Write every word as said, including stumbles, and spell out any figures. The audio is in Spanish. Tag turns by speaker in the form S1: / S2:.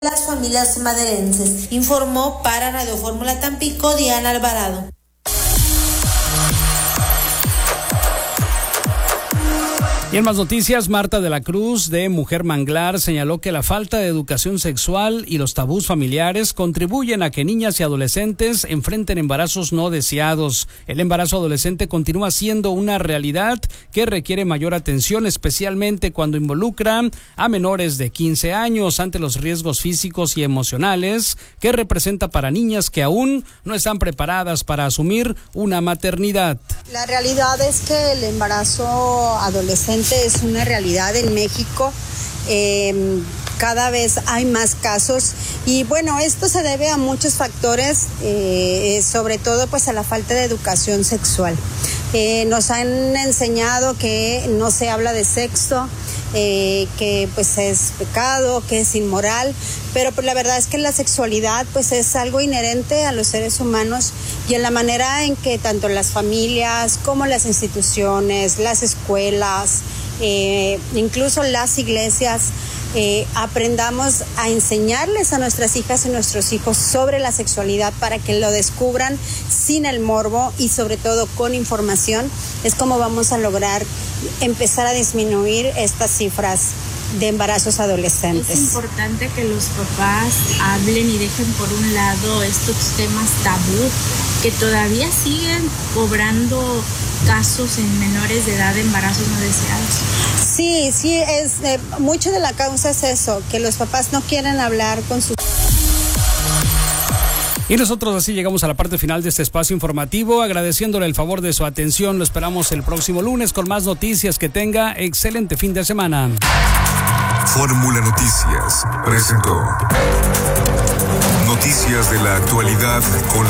S1: las familias maderenses. Informó para Radio Fórmula Tampico Diana Alvarado.
S2: Y en más noticias, Marta de la Cruz de Mujer Manglar señaló que la falta de educación sexual y los tabús familiares contribuyen a que niñas y adolescentes enfrenten embarazos no deseados. El embarazo adolescente continúa siendo una realidad que requiere mayor atención, especialmente cuando involucra a menores de quince años ante los riesgos físicos y emocionales que representa para niñas que aún no están preparadas para asumir una maternidad.
S3: La realidad es que el embarazo adolescente es una realidad en México. Eh, cada vez hay más casos y bueno, esto se debe a muchos factores, eh, sobre todo pues a la falta de educación sexual. Eh, nos han enseñado que no se habla de sexo, eh, que pues es pecado, que es inmoral, pero pues la verdad es que la sexualidad pues es algo inherente a los seres humanos y en la manera en que tanto las familias como las instituciones, las escuelas, eh, incluso las iglesias, Eh, aprendamos a enseñarles a nuestras hijas y nuestros hijos sobre la sexualidad para que lo descubran sin el morbo y sobre todo con información, es como vamos a lograr empezar a disminuir estas cifras de embarazos adolescentes.
S4: Es importante que los papás hablen y dejen por un lado estos temas tabú que todavía siguen cobrando casos en menores de edad de embarazos no deseados.
S3: Sí, sí, es eh, mucho de la causa es eso, que los papás no quieren hablar con sus...
S2: Y nosotros así llegamos a la parte final de este espacio informativo, agradeciéndole el favor de su atención. Lo esperamos el próximo lunes con más noticias. Que tenga excelente fin de semana.
S5: Fórmula Noticias presentó Noticias de la actualidad con